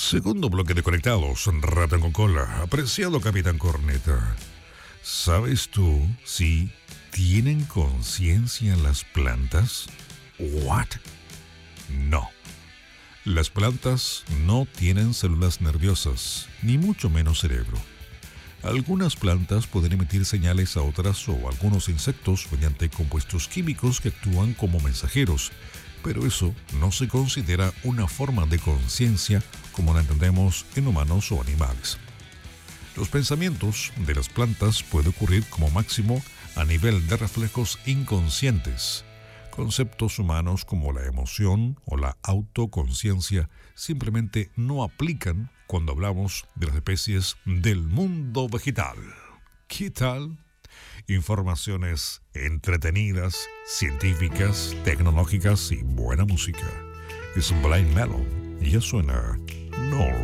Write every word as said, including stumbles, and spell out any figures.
Segundo bloque de Conectados, Ratón con Cola. Apreciado Capitán Corneta, ¿sabes tú si tienen conciencia las plantas? ¿What? No. Las plantas no tienen células nerviosas, ni mucho menos cerebro. Algunas plantas pueden emitir señales a otras o a algunos insectos mediante compuestos químicos que actúan como mensajeros, pero eso no se considera una forma de conciencia como la entendemos en humanos o animales. Los pensamientos de las plantas pueden ocurrir como máximo a nivel de reflejos inconscientes. Conceptos humanos como la emoción o la autoconciencia simplemente no aplican cuando hablamos de las especies del mundo vegetal. ¿Qué tal? Informaciones entretenidas, científicas, tecnológicas y buena música. Es Blind Melon y ya suena No